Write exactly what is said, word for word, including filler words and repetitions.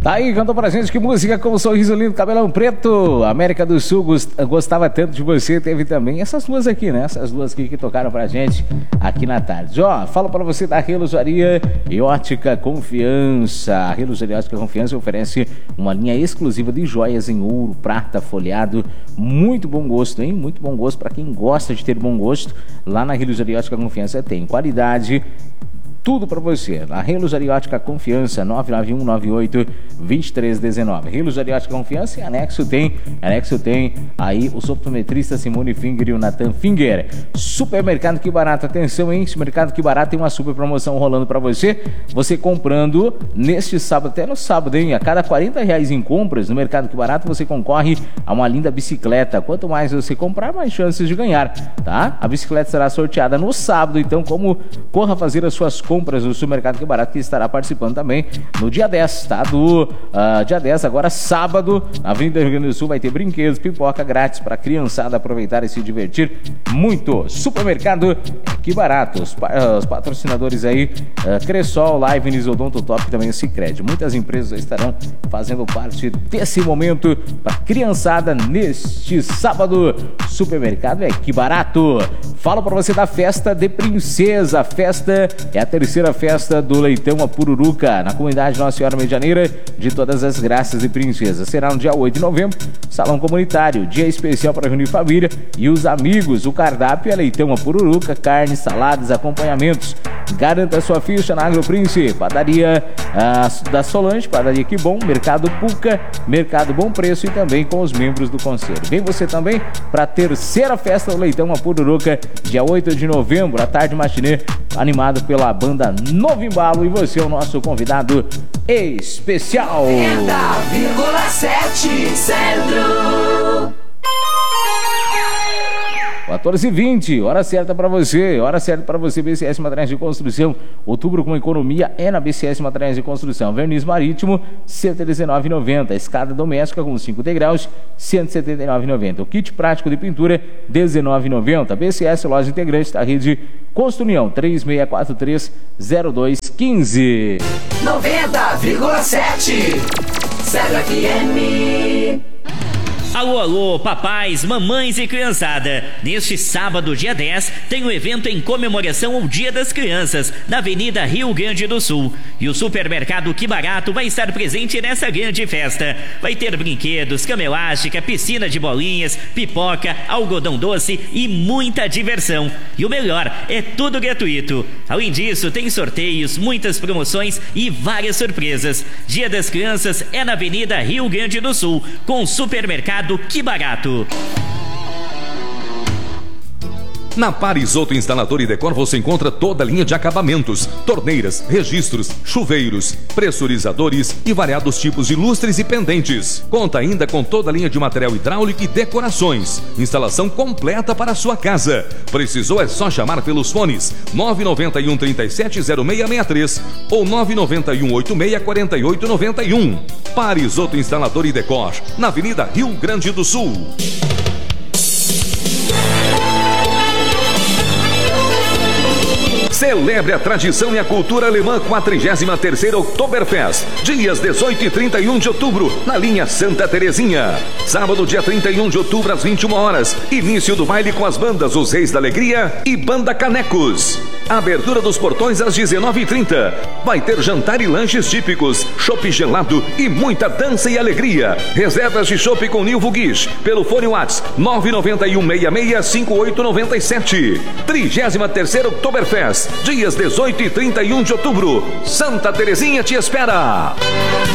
Tá aí, cantou pra gente que música com o sorriso lindo, cabelão preto. América do Sul gostava tanto de você. Teve também essas duas aqui, né? Essas duas aqui que tocaram pra gente aqui na tarde. Ó, fala pra você da Relojaria e Ótica Confiança. A Relojaria e Ótica Confiança oferece uma linha exclusiva de joias em ouro, prata, folhado. Muito bom gosto, hein? Muito bom gosto pra quem gosta de ter bom gosto. Lá na Relojaria e Ótica Confiança tem qualidade, tudo para você. A Relojaria e Ótica Confiança, nove nove um nove oito dois três um nove. Relojaria e Ótica Confiança e anexo tem, anexo tem aí o optometrista Simone Finger e o Nathan Finger. Supermercado Que Barato, atenção, hein? Supermercado Que Barato tem uma super promoção rolando para você. Você comprando neste sábado, até no sábado, hein? A cada quarenta reais em compras no Mercado Que Barato, você concorre a uma linda bicicleta. Quanto mais você comprar, mais chances de ganhar, tá? A bicicleta será sorteada no sábado, então como corra fazer as suas compras compras no Supermercado Que Barato, que estará participando também no dia dez, tá? Do uh, dia dez, agora sábado, na Avenida Rio Grande do Sul, vai ter brinquedos, pipoca grátis para a criançada aproveitar e se divertir muito. Supermercado Que Barato, os, uh, os patrocinadores aí, uh, Cressol, Live, Nisodonto Top e também o Sicredi. Muitas empresas estarão fazendo parte desse momento para criançada neste sábado. Supermercado é Que Barato. Falo para você da Festa de Princesa. A festa é a terceira festa do Leitão a Pururuca, na comunidade Nossa Senhora Medianeira de Todas as Graças de Princesa. Será no dia oito de novembro, salão comunitário, dia especial para reunir família e os amigos. O cardápio é Leitão a Pururuca, carne, saladas, acompanhamentos. Garanta sua ficha na Agroprince, padaria ah, da Solange, padaria Que Bom, Mercado Puca, Mercado Bom Preço e também com os membros do conselho. Vem você também para a terceira festa do Leitão a Pururuca, dia oito de novembro, à tarde matinê, animado pela banda Novo Embalo, e você é o nosso convidado especial. noventa vírgula sete Centro. quatorze e vinte, hora certa para você, hora certa para você. B C S Materiais de Construção, outubro com economia é na B C S Materiais de Construção. Verniz marítimo, cento e dezenove reais e noventa centavos. Escada doméstica com cinco degraus, cento e setenta e nove reais e noventa centavos. O kit prático de pintura, dezenove reais e noventa centavos. B C S, loja integrante da rede Construnião, três seis quatro três zero dois um cinco. noventa vírgula sete Centro F M. Alô, alô, papais, mamães e criançada. Neste sábado, dia dez, tem um evento em comemoração ao Dia das Crianças, na Avenida Rio Grande do Sul. E o Supermercado Que Barato vai estar presente nessa grande festa. Vai ter brinquedos, cama elástica, piscina de bolinhas, pipoca, algodão doce e muita diversão. E o melhor, é tudo gratuito. Além disso, tem sorteios, muitas promoções e várias surpresas. Dia das Crianças é na Avenida Rio Grande do Sul, com o Supermercado Que Barato. Na Parisoto Instalador e Decor você encontra toda a linha de acabamentos, torneiras, registros, chuveiros, pressurizadores e variados tipos de lustres e pendentes. Conta ainda com toda a linha de material hidráulico e decorações. Instalação completa para a sua casa. Precisou é só chamar pelos fones nove nove um, três sete, zero seis seis três ou nove nove um, oito seis, quatro oito nove um. Parisoto Instalador e Decor, na Avenida Rio Grande do Sul. Celebre a tradição e a cultura alemã com a trigésima terceira Oktoberfest, dias dezoito e trinta e um de outubro, na linha Santa Terezinha. Sábado, dia trinta e um de outubro, às vinte e uma horas, início do baile com as bandas Os Reis da Alegria e Banda Canecos. Abertura dos portões às dezenove e trinta. Vai ter jantar e lanches típicos, chopp gelado e muita dança e alegria. Reservas de chopp com Nilvo Guiz pelo fone WhatsApp nove nove um, seis seis, cinco oito nove sete. trigésima terceira Oktoberfest, dias dezoito e trinta e um de outubro. Santa Terezinha te espera.